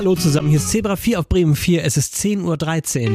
Hallo zusammen, hier ist Zebra 4 auf Bremen 4, es ist 10:13 Uhr.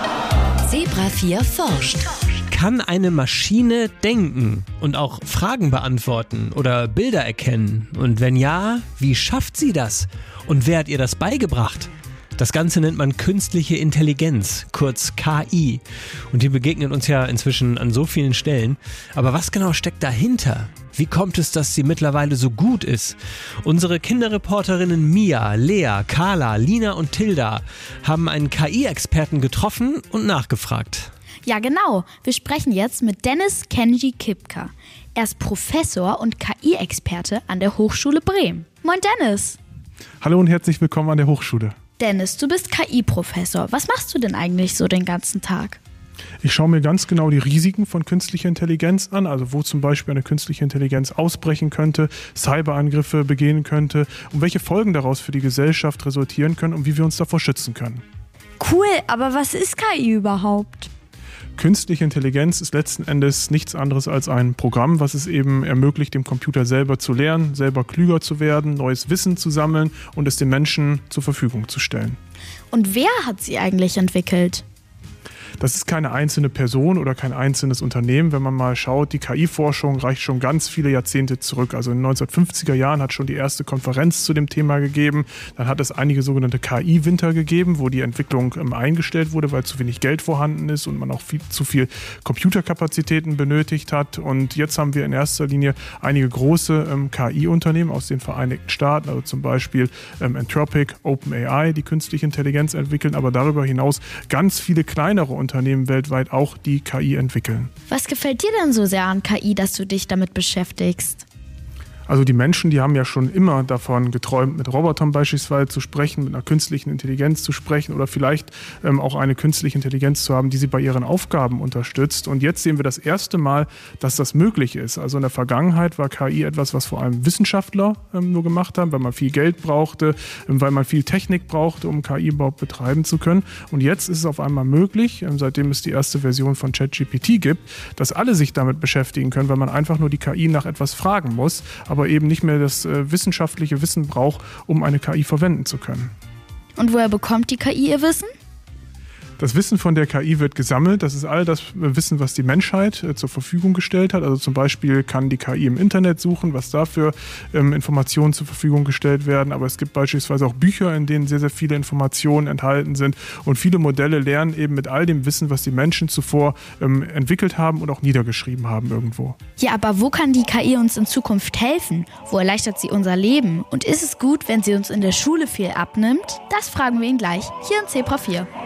Zebra 4 forscht. Kann eine Maschine denken und auch Fragen beantworten oder Bilder erkennen? Und wenn ja, wie schafft sie das? Und wer hat ihr das beigebracht? Das Ganze nennt man künstliche Intelligenz, kurz KI. Und die begegnet uns ja inzwischen an so vielen Stellen. Aber was genau steckt dahinter? Wie kommt es, dass sie mittlerweile so gut ist? Unsere Kinderreporterinnen Mia, Lea, Carla, Lina und Tilda haben einen KI-Experten getroffen und nachgefragt. Ja, genau. Wir sprechen jetzt mit Dennis Kenji Kipka. Er ist Professor und KI-Experte an der Hochschule Bremen. Moin Dennis. Hallo und herzlich willkommen an der Hochschule. Dennis, du bist KI-Professor. Was machst du denn eigentlich so den ganzen Tag? Ich schaue mir ganz genau die Risiken von künstlicher Intelligenz an, also wo zum Beispiel eine künstliche Intelligenz ausbrechen könnte, Cyberangriffe begehen könnte und welche Folgen daraus für die Gesellschaft resultieren können und wie wir uns davor schützen können. Cool, aber was ist KI überhaupt? Künstliche Intelligenz ist letzten Endes nichts anderes als ein Programm, was es eben ermöglicht, dem Computer selber zu lernen, selber klüger zu werden, neues Wissen zu sammeln und es den Menschen zur Verfügung zu stellen. Und wer hat sie eigentlich entwickelt? Das ist keine einzelne Person oder kein einzelnes Unternehmen. Wenn man mal schaut, die KI-Forschung reicht schon ganz viele Jahrzehnte zurück. Also in den 1950er Jahren hat schon die erste Konferenz zu dem Thema gegeben. Dann hat es einige sogenannte KI-Winter gegeben, wo die Entwicklung eingestellt wurde, weil zu wenig Geld vorhanden ist und man auch zu viel Computerkapazitäten benötigt hat. Und jetzt haben wir in erster Linie einige große KI-Unternehmen aus den Vereinigten Staaten, also zum Beispiel Anthropic, OpenAI, die künstliche Intelligenz entwickeln, aber darüber hinaus ganz viele kleinere Unternehmen weltweit auch die KI entwickeln. Was gefällt dir denn so sehr an KI, dass du dich damit beschäftigst? Also die Menschen, die haben ja schon immer davon geträumt, mit Robotern beispielsweise zu sprechen, mit einer künstlichen Intelligenz zu sprechen oder vielleicht auch eine künstliche Intelligenz zu haben, die sie bei ihren Aufgaben unterstützt. Und jetzt sehen wir das erste Mal, dass das möglich ist. Also in der Vergangenheit war KI etwas, was vor allem Wissenschaftler nur gemacht haben, weil man viel Geld brauchte, weil man viel Technik brauchte, um KI überhaupt betreiben zu können. Und jetzt ist es auf einmal möglich, seitdem es die erste Version von ChatGPT gibt, dass alle sich damit beschäftigen können, weil man einfach nur die KI nach etwas fragen muss, aber eben nicht mehr das wissenschaftliche Wissen braucht, um eine KI verwenden zu können. Und woher bekommt die KI ihr Wissen? Das Wissen von der KI wird gesammelt. Das ist all das Wissen, was die Menschheit zur Verfügung gestellt hat. Also zum Beispiel kann die KI im Internet suchen, was dafür Informationen zur Verfügung gestellt werden. Aber es gibt beispielsweise auch Bücher, in denen sehr, sehr viele Informationen enthalten sind. Und viele Modelle lernen eben mit all dem Wissen, was die Menschen zuvor entwickelt haben und auch niedergeschrieben haben irgendwo. Ja, aber wo kann die KI uns in Zukunft helfen? Wo erleichtert sie unser Leben? Und ist es gut, wenn sie uns in der Schule viel abnimmt? Das fragen wir ihn gleich, hier in Zebra 4.